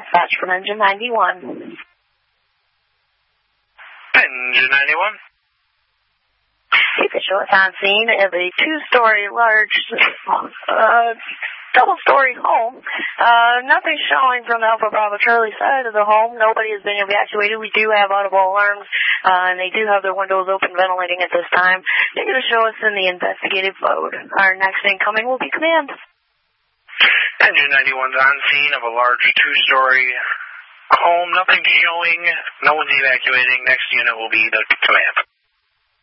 dispatch from Engine 91. Engine 91. You can show us on scene of a two-story large double-story home. Nothing showing from the Alpha Bravo Charlie side of the home. Nobody has been evacuated. We do have audible alarms, and they do have their windows open ventilating at this time. They're going to show us in the investigative mode. Our next incoming will be command. Engine 91's on scene of a large two-story home. Nothing showing. No one's evacuating. Next unit will be the command.